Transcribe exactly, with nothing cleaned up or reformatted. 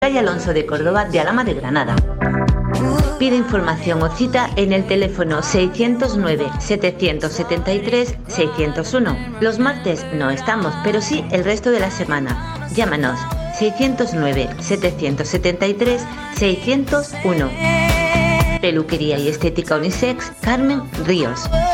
Calle Alonso de Córdoba de Alhama de Granada. Pide información o cita en el teléfono seiscientos nueve, setecientos setenta y tres, seiscientos uno. Los martes no estamos, pero sí el resto de la semana. Llámanos seiscientos nueve, setecientos setenta y tres, seiscientos uno. Peluquería y estética unisex Carmen Ríos.